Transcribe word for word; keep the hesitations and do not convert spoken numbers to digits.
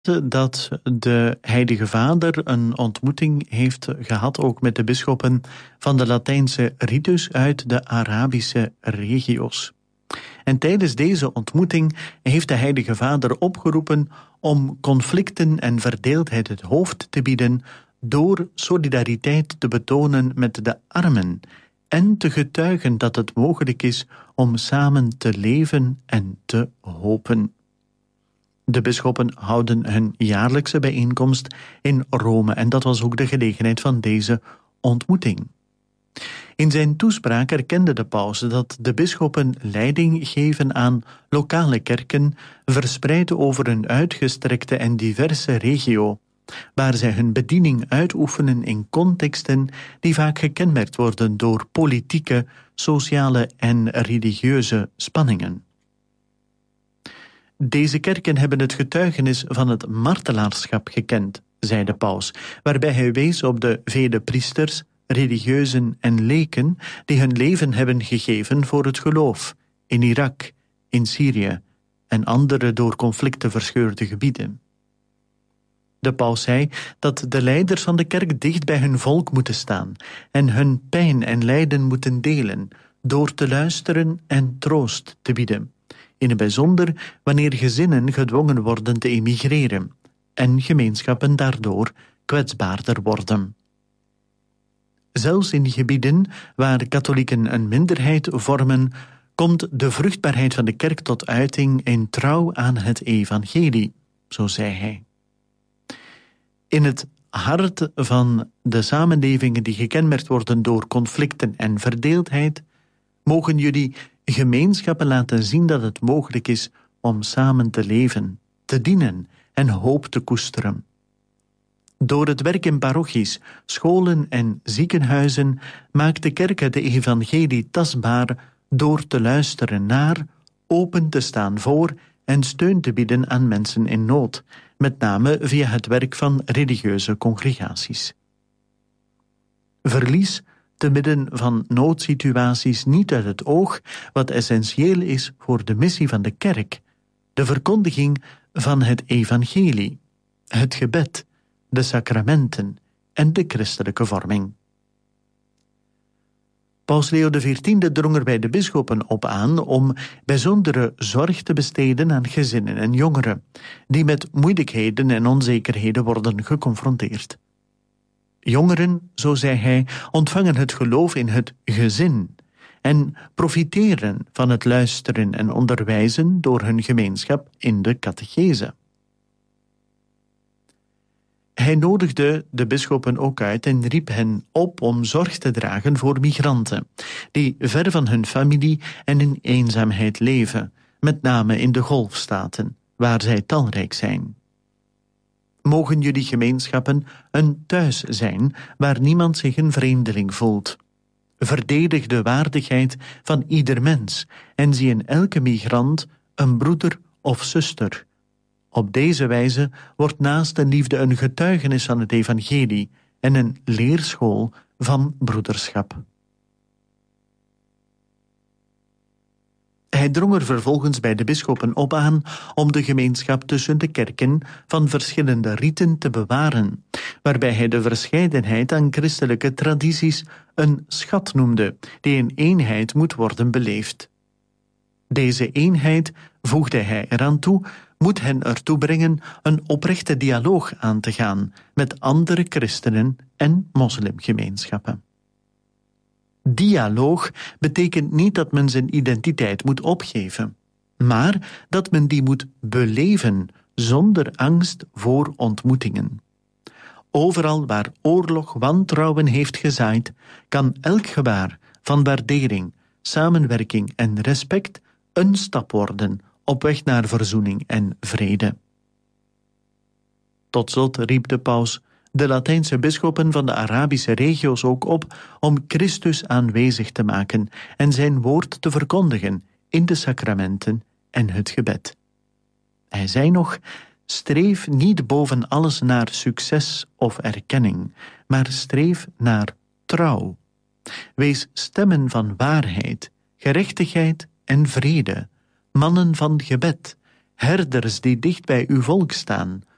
dat de Heilige Vader een ontmoeting heeft gehad, ook met de bisschoppen van de Latijnse ritus uit de Arabische regio's. En tijdens deze ontmoeting heeft de Heilige Vader opgeroepen om conflicten en verdeeldheid het hoofd te bieden door solidariteit te betonen met de armen en te getuigen dat het mogelijk is om samen te leven en te hopen. De bisschoppen houden hun jaarlijkse bijeenkomst in Rome en dat was ook de gelegenheid van deze ontmoeting. In zijn toespraak erkende de paus dat de bisschoppen leiding geven aan lokale kerken verspreid over een uitgestrekte en diverse regio, waar zij hun bediening uitoefenen in contexten die vaak gekenmerkt worden door politieke, sociale en religieuze spanningen. Deze kerken hebben het getuigenis van het martelaarschap gekend, zei de paus, waarbij hij wees op de vele priesters, religieuzen en leken die hun leven hebben gegeven voor het geloof in Irak, in Syrië en andere door conflicten verscheurde gebieden. De paus zei dat de leiders van de kerk dicht bij hun volk moeten staan en hun pijn en lijden moeten delen door te luisteren en troost te bieden, in het bijzonder wanneer gezinnen gedwongen worden te emigreren en gemeenschappen daardoor kwetsbaarder worden. Zelfs in gebieden waar katholieken een minderheid vormen, komt de vruchtbaarheid van de kerk tot uiting in trouw aan het evangelie, zo zei hij. In het hart van de samenlevingen die gekenmerkt worden door conflicten en verdeeldheid, mogen jullie gemeenschappen laten zien dat het mogelijk is om samen te leven, te dienen en hoop te koesteren. Door het werk in parochies, scholen en ziekenhuizen maakt de kerk het evangelie tastbaar door te luisteren naar, open te staan voor en steun te bieden aan mensen in nood, met name via het werk van religieuze congregaties. Verlies te midden van noodsituaties niet uit het oog wat essentieel is voor de missie van de kerk, de verkondiging van het evangelie, het gebed, de sacramenten en de christelijke vorming. Paus Leo de veertiende drong er bij de bisschoppen op aan om bijzondere zorg te besteden aan gezinnen en jongeren, die met moeilijkheden en onzekerheden worden geconfronteerd. Jongeren, zo zei hij, ontvangen het geloof in het gezin en profiteren van het luisteren en onderwijzen door hun gemeenschap in de catechese. Hij nodigde de bisschoppen ook uit en riep hen op om zorg te dragen voor migranten, die ver van hun familie en in eenzaamheid leven, met name in de golfstaten, waar zij talrijk zijn. Mogen jullie gemeenschappen een thuis zijn waar niemand zich een vreemdeling voelt. Verdedig de waardigheid van ieder mens en zie in elke migrant een broeder of zuster. Op deze wijze wordt naastenliefde een getuigenis van het evangelie en een leerschool van broederschap. Hij drong er vervolgens bij de bisschoppen op aan om de gemeenschap tussen de kerken van verschillende riten te bewaren, waarbij hij de verscheidenheid aan christelijke tradities een schat noemde, die in eenheid moet worden beleefd. Deze eenheid, voegde hij eraan toe, moet hen ertoe brengen een oprechte dialoog aan te gaan met andere christenen en moslimgemeenschappen. Dialoog betekent niet dat men zijn identiteit moet opgeven, maar dat men die moet beleven zonder angst voor ontmoetingen. Overal waar oorlog wantrouwen heeft gezaaid, kan elk gebaar van waardering, samenwerking en respect een stap worden op weg naar verzoening en vrede. Tot slot riep de paus de Latijnse bisschoppen van de Arabische regio's ook op om Christus aanwezig te maken en zijn woord te verkondigen in de sacramenten en het gebed. Hij zei nog: streef niet boven alles naar succes of erkenning, maar streef naar trouw. Wees stemmen van waarheid, gerechtigheid en vrede, mannen van gebed, herders die dicht bij uw volk staan,